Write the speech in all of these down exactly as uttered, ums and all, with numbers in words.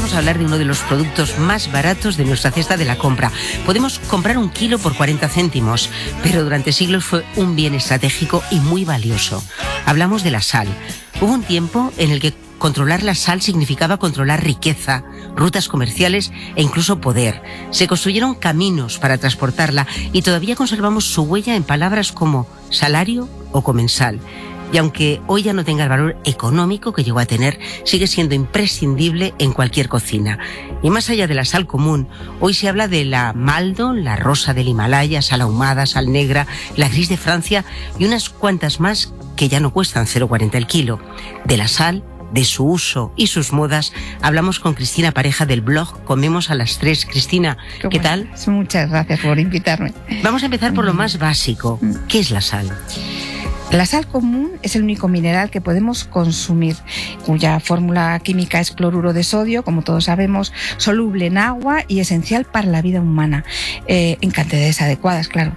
vamos a hablar de uno de los productos más baratos de nuestra cesta de la compra. Podemos comprar un kilo por cuarenta céntimos, pero durante siglos fue un bien estratégico y muy valioso. Hablamos de la sal. Hubo un tiempo en el que controlar la sal significaba controlar riqueza, rutas comerciales e incluso poder. Se construyeron caminos para transportarla y todavía conservamos su huella en palabras como salario o comensal. Y aunque hoy ya no tenga el valor económico que llegó a tener, sigue siendo imprescindible en cualquier cocina. Y más allá de la sal común, hoy se habla de la maldo, la rosa del Himalaya, sal ahumada, sal negra, la gris de Francia y unas cuantas más que ya no cuestan cero coma cuarenta el kilo. De la sal, de su uso y sus modas, hablamos con Cristina Pareja del blog Comemos a las Tres. Cristina, ¿qué, ¿qué tal? Muchas gracias por invitarme. Vamos a empezar por lo más básico. ¿Qué es la sal? La sal común es el único mineral que podemos consumir, cuya fórmula química es cloruro de sodio, como todos sabemos, soluble en agua y esencial para la vida humana, eh, en cantidades adecuadas, claro.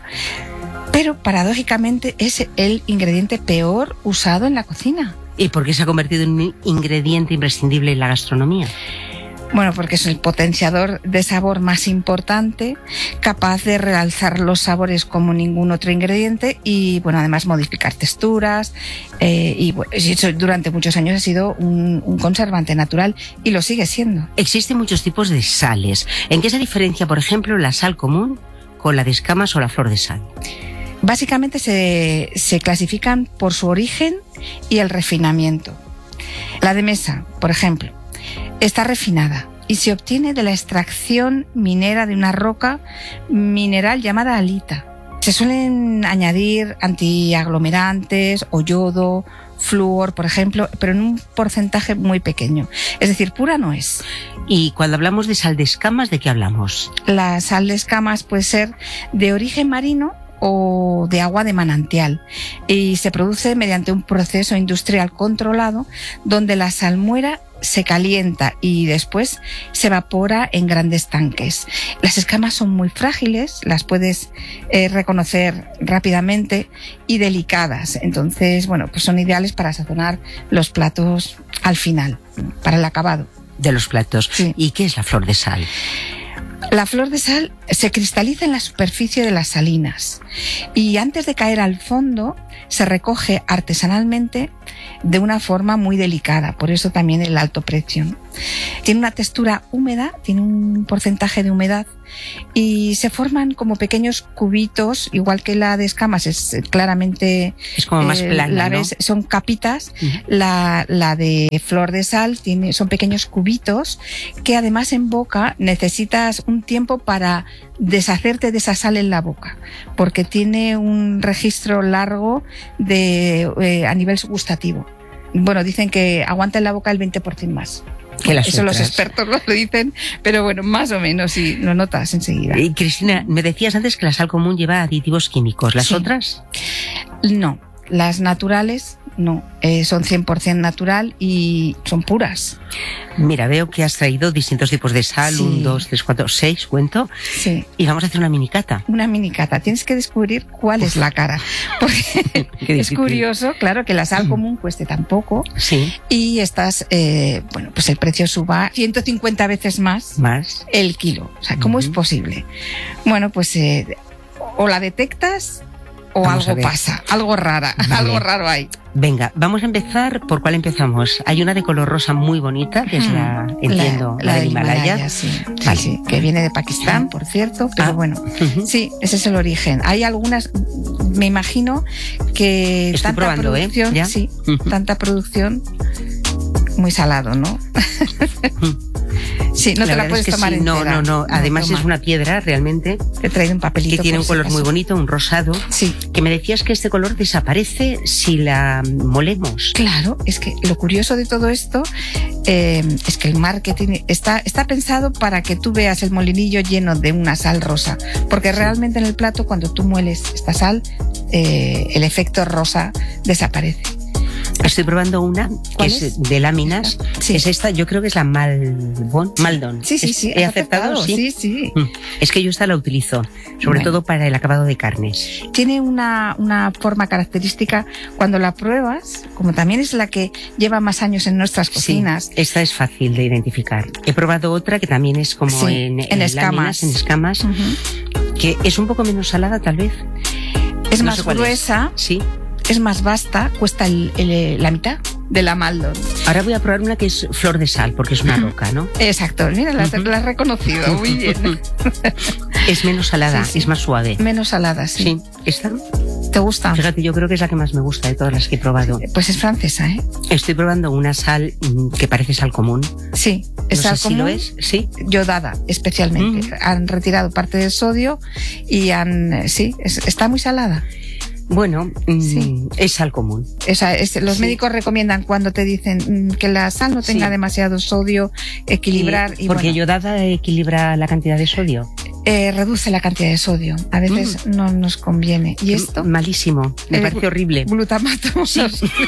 Pero paradójicamente es el ingrediente peor usado en la cocina. ¿Y por qué se ha convertido en un ingrediente imprescindible en la gastronomía? Bueno, porque es el potenciador de sabor más importante, capaz de realzar los sabores como ningún otro ingrediente y, bueno, además modificar texturas. Eh, y bueno, eso durante muchos años ha sido un, un conservante natural y lo sigue siendo. Existen muchos tipos de sales. ¿En qué se diferencia, por ejemplo, la sal común con la de escamas o la flor de sal? Básicamente se, se clasifican por su origen y el refinamiento. La de mesa, por ejemplo, está refinada y se obtiene de la extracción minera de una roca mineral llamada halita. Se suelen añadir antiaglomerantes o yodo, flúor, por ejemplo, pero en un porcentaje muy pequeño. Es decir, pura no es. Y cuando hablamos de sal de escamas, ¿de qué hablamos? La sal de escamas puede ser de origen marino o de agua de manantial y se produce mediante un proceso industrial controlado donde la salmuera se calienta y después se evapora en grandes tanques. Las escamas son muy frágiles, las puedes eh, reconocer rápidamente y delicadas, entonces bueno, pues son ideales para sazonar los platos al final, para el acabado de los platos. Sí. ¿Y qué es la flor de sal? La flor de sal se cristaliza en la superficie de las salinas y antes de caer al fondo se recoge artesanalmente de una forma muy delicada, por eso también el alto precio, ¿no? Tiene una textura húmeda, tiene un porcentaje de humedad y se forman como pequeños cubitos, igual que la de escamas es claramente... Es como eh, más plana, la ¿no? ves, son capitas, uh-huh. la, la de flor de sal tiene, son pequeños cubitos que además en boca necesitas un tiempo para deshacerte de esa sal en la boca, porque tiene un registro largo de, eh, a nivel gustativo. Bueno, dicen que aguanta en la boca el veinte por ciento más. Que las Eso otras. Los expertos lo dicen, pero bueno, más o menos, sí, lo notas enseguida. Y Cristina, me decías antes que la sal común lleva aditivos químicos. ¿Las sí. otras? No, las naturales no, eh, son cien por ciento natural y son puras. Mira, veo que has traído distintos tipos de sal, sí. un, dos, tres, cuatro, seis, cuento. Sí. Y vamos a hacer una minicata. Una minicata. Tienes que descubrir cuál Uf. es la cara. Porque es curioso, claro, que la sal común cueste tan poco. Sí. Y estás, eh, bueno, pues el precio suba ciento cincuenta veces más. Más. El kilo. O sea, ¿cómo uh-huh. es posible? Bueno, pues eh, o la detectas o vamos algo pasa, algo rara, vale. algo raro hay. Venga, vamos a empezar. ¿Por cuál empezamos? Hay una de color rosa muy bonita, que es la, entiendo, la, la, la del Himalaya. Himalaya sí, vale. sí, sí, que viene de Pakistán, por cierto, pero ah. bueno, uh-huh. sí, ese es el origen. Hay algunas, me imagino que Estoy tanta probando, producción, ¿eh? ¿Ya? sí, uh-huh. tanta producción, muy salado, ¿no? Sí, no la te la puedes es que tomar sí, entera. No, no, no. Además no es una piedra realmente. Te he traído un papelito. Que tiene un color si muy bonito, un rosado. Sí. Que me decías que este color desaparece si la molemos. Claro, es que lo curioso de todo esto eh, es que el marketing está, está pensado para que tú veas el molinillo lleno de una sal rosa. Porque sí. realmente en el plato, cuando tú mueles esta sal, eh, el efecto rosa desaparece. Estoy probando una que es, es de láminas. Sí. Es esta, yo creo que es la Malbon. Maldon. Sí, sí, sí. ¿He acertado? acertado? Sí, sí. sí. Es que yo esta la utilizo, sobre bueno. todo para el acabado de carnes. Tiene una, una forma característica cuando la pruebas, como también es la que lleva más años en nuestras cocinas. Sí, esta es fácil de identificar. He probado otra que también es como sí, en, en, en escamas. Láminas, en escamas, uh-huh. que es un poco menos salada tal vez. Es no más sé gruesa. Es. Sí. Es más vasta, cuesta el, el, la mitad de la Maldon. Ahora voy a probar una que es flor de sal, porque es una roca, ¿no? Exacto, mira, la, la has reconocido, muy bien. Es menos salada, sí, sí. es más suave. Menos salada, sí. Sí, ¿esta? ¿Te gusta? Fíjate, yo creo que es la que más me gusta de todas las que he probado. Pues es francesa, ¿eh? Estoy probando una sal que parece sal común. Sí, es no sal sé común. Si lo es, sí. Yodada, especialmente. Mm. Han retirado parte del sodio y han, sí, es, está muy salada. Bueno, sí. es sal común. O sea, es, los sí. médicos recomiendan cuando te dicen que la sal no tenga sí. demasiado sodio, equilibrar. Y, y porque bueno, yodada equilibra la cantidad de sodio. Eh, reduce la cantidad de sodio. A veces mm. no nos conviene. ¿Y esto? Malísimo. Me El parece horrible. Glutamato. Sí.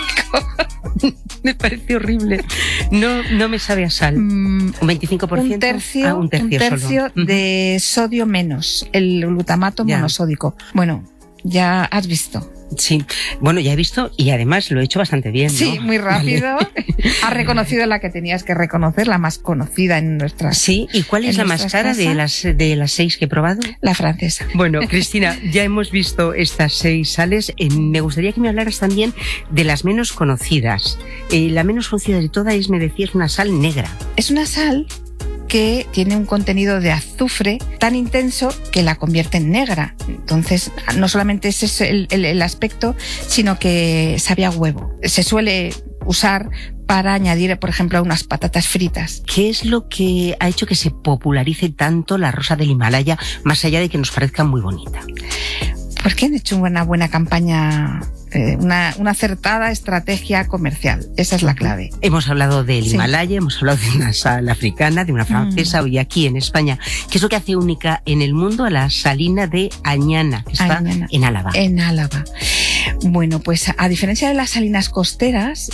Me parece horrible. No, no me sabe a sal. Mm, un veinticinco por ciento. Un tercio, ah, un tercio, un tercio solo. de sodio menos. El glutamato ya. monosódico. Bueno. Ya has visto. Sí, bueno, ya he visto y además lo he hecho bastante bien, ¿no? Sí, muy rápido. Vale. Has reconocido la que tenías que reconocer, la más conocida en nuestras. Sí, ¿y cuál es la más cara de las, de las seis que he probado? La francesa. Bueno, Cristina, ya hemos visto estas seis sales. Eh, me gustaría que me hablaras también de las menos conocidas. Eh, la menos conocida de todas es, me decías, una sal negra. Es una sal que tiene un contenido de azufre tan intenso que la convierte en negra. Entonces, no solamente ese es el, el, el aspecto, sino que sabe a huevo. Se suele usar para añadir, por ejemplo, a unas patatas fritas. ¿Qué es lo que ha hecho que se popularice tanto la rosa del Himalaya, más allá de que nos parezca muy bonita? Porque han hecho una buena campaña, eh, una, una acertada estrategia comercial. Esa es la clave. Hemos hablado del sí. Himalaya, hemos hablado de una sal africana, de una francesa, mm. y aquí en España. ¿Qué es lo que hace única en el mundo a la salina de Añana, que está Añana. en Álava? En Álava. Bueno, pues a diferencia de las salinas costeras,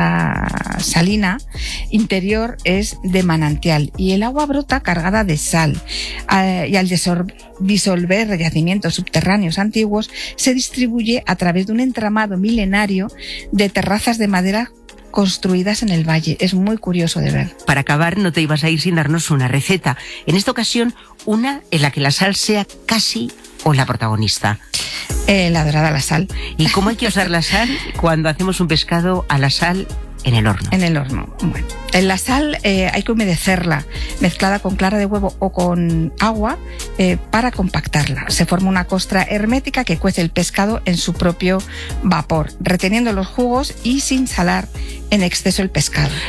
esta salina interior es de manantial y el agua brota cargada de sal. Y al disolver yacimientos subterráneos antiguos, se distribuye a través de un entramado milenario de terrazas de madera construidas en el valle. Es muy curioso de ver. Para acabar, no te ibas a ir sin darnos una receta. En esta ocasión, una en la que la sal sea casi o la protagonista. Eh, la dorada a la sal. ¿Y cómo hay que usar la sal cuando hacemos un pescado a la sal en el horno? En el horno. Bueno, en la sal eh, hay que humedecerla, mezclada con clara de huevo o con agua eh, para compactarla. Se forma una costra hermética que cuece el pescado en su propio vapor, reteniendo los jugos y sin salar en exceso el pescado.